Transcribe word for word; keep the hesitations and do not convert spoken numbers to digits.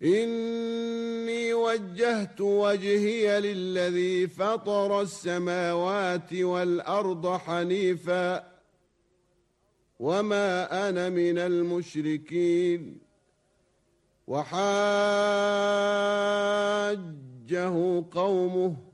إني وجهت وجهي للذي فطر السماوات والأرض حنيفا وما أنا من المشركين. وحاجه قومه